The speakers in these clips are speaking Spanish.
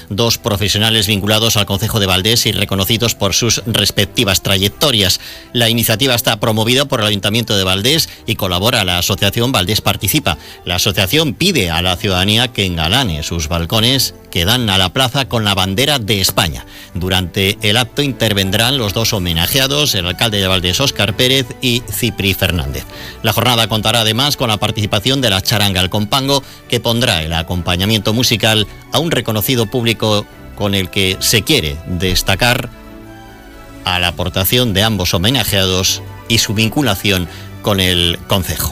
dos profesionales vinculados al concejo de Valdés y reconocidos por sus respectivas trayectorias. La iniciativa está promovida por el Ayuntamiento de Valdés y colabora la asociación Valdés Participa. La asociación pide a la ciudadanía que engalane sus balcones que dan a la plaza con la bandera de España. Durante el acto intervendrán los dos homenajeados, el alcalde de Valdés, Óscar Pérez, y Cipri Fernández. La jornada contará además con la participación de la charanga El Compango, que pondrá el acompañamiento musical a un reconocido público con el que se quiere destacar a la aportación de ambos homenajeados y su vinculación con el concejo.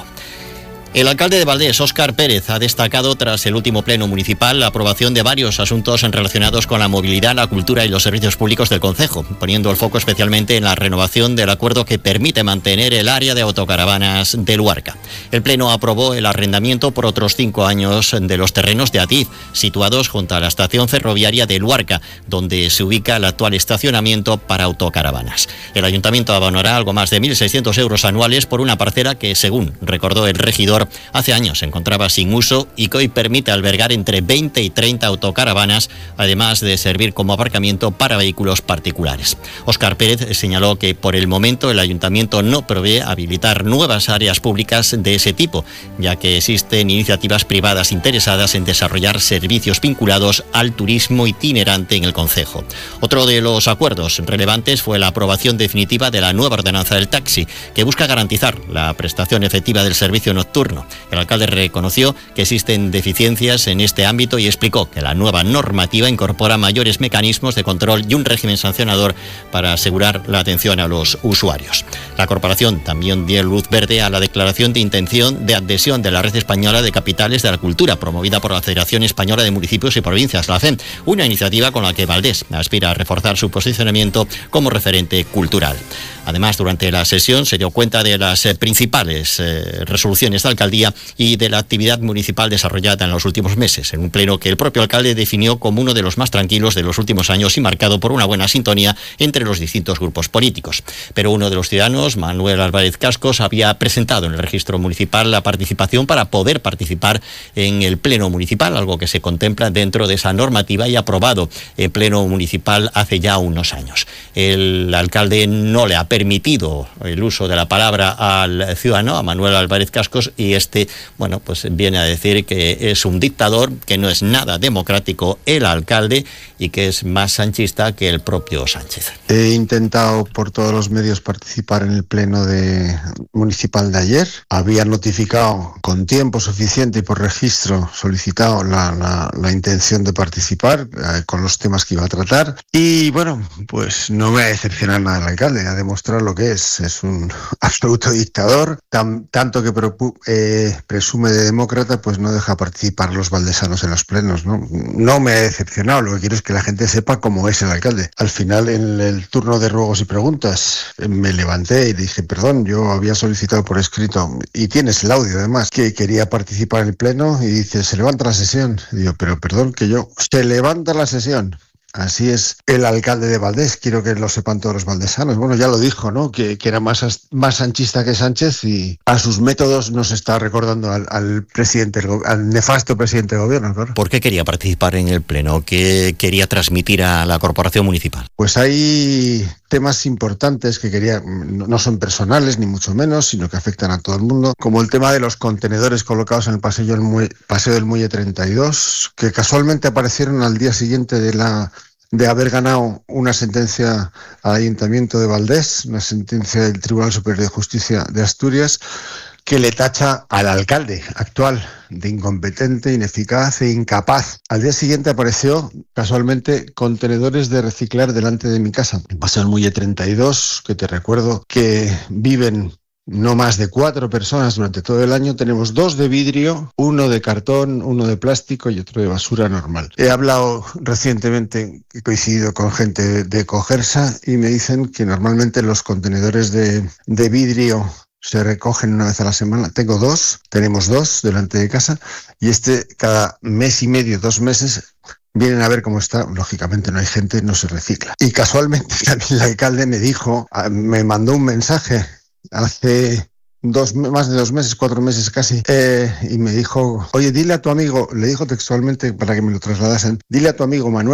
El alcalde de Valdés, Óscar Pérez, ha destacado tras el último pleno municipal la aprobación de varios asuntos relacionados con la movilidad, la cultura y los servicios públicos del concejo, poniendo el foco especialmente en la renovación del acuerdo que permite mantener el área de autocaravanas de Luarca. El pleno aprobó el arrendamiento por otros 5 años de los terrenos de Atiz, situados junto a la estación ferroviaria de Luarca, donde se ubica el actual estacionamiento para autocaravanas. El ayuntamiento abonará algo más de 1.600 euros anuales por una parcela que, según recordó el regidor, hace años se encontraba sin uso y que hoy permite albergar entre 20 y 30 autocaravanas, además de servir como aparcamiento para vehículos particulares. Óscar Pérez señaló que por el momento el ayuntamiento no prevé habilitar nuevas áreas públicas de ese tipo, ya que existen iniciativas privadas interesadas en desarrollar servicios vinculados al turismo itinerante en el concejo. Otro de los acuerdos relevantes fue la aprobación definitiva de la nueva ordenanza del taxi, que busca garantizar la prestación efectiva del servicio nocturno. El alcalde reconoció que existen deficiencias en este ámbito y explicó que la nueva normativa incorpora mayores mecanismos de control y un régimen sancionador para asegurar la atención a los usuarios. La corporación también dio luz verde a la declaración de intención de adhesión de la Red Española de Capitales de la Cultura, promovida por la Federación Española de Municipios y Provincias, la FEM, una iniciativa con la que Valdés aspira a reforzar su posicionamiento como referente cultural. Además, durante la sesión se dio cuenta de las principales resoluciones de alcaldía y de la actividad municipal desarrollada en los últimos meses, en un pleno que el propio alcalde definió como uno de los más tranquilos de los últimos años y marcado por una buena sintonía entre los distintos grupos políticos. Pero uno de los ciudadanos, Manuel Álvarez Cascos, había presentado en el registro municipal la participación para poder participar en el pleno municipal, algo que se contempla dentro de esa normativa y aprobado en pleno municipal hace ya unos años. El alcalde no le ha permitido el uso de la palabra al ciudadano, a Manuel Álvarez Cascos, y pues viene a decir que es un dictador, que no es nada democrático el alcalde y que es más sanchista que el propio Sánchez. He intentado por todos los medios participar en el pleno municipal de ayer. Había notificado con tiempo suficiente y por registro solicitado la intención de participar con los temas que iba a tratar. Y pues no me ha decepcionado nada el alcalde. Ha demostrado lo que es un absoluto dictador, tanto que presume de demócrata, pues no deja participar los valdesanos en los plenos, ¿no? No me ha decepcionado, lo que quiero es que la gente sepa cómo es el alcalde. Al final, en el turno de ruegos y preguntas, me levanté y dije, perdón, yo había solicitado por escrito, y tienes el audio además, que quería participar en el pleno, y dice, se levanta la sesión. Y digo, pero perdón, se levanta la sesión. Así es el alcalde de Valdés, quiero que lo sepan todos los valdesanos. Bueno, ya lo dijo, ¿no? Que era más sanchista que Sánchez, y a sus métodos nos está recordando al nefasto presidente de gobierno, claro. ¿Por qué quería participar en el pleno? ¿Qué quería transmitir a la corporación municipal? Pues hay temas importantes que no son personales ni mucho menos, sino que afectan a todo el mundo, como el tema de los contenedores colocados en el paseo del Muelle 32, que casualmente aparecieron al día siguiente de haber ganado una sentencia al Ayuntamiento de Valdés, una sentencia del Tribunal Superior de Justicia de Asturias, que le tacha al alcalde actual de incompetente, ineficaz e incapaz. Al día siguiente apareció casualmente contenedores de reciclar delante de mi casa. Pasó el Muelle 32, que te recuerdo que viven no más de 4 personas durante todo el año. Tenemos 2 de vidrio, 1 de cartón, 1 de plástico y otro de basura normal. He hablado recientemente, he coincidido con gente de Cogersa, y me dicen que normalmente los contenedores de vidrio se recogen una vez a la semana. Tenemos 2 delante de casa, y cada mes y medio, 2 meses, vienen a ver cómo está. Lógicamente no hay gente, no se recicla. Y casualmente también el alcalde me mandó un mensaje hace más de 2 meses, 4 meses casi, y me dijo, oye, dile a tu amigo, le dijo textualmente para que me lo trasladasen, dile a tu amigo Manuel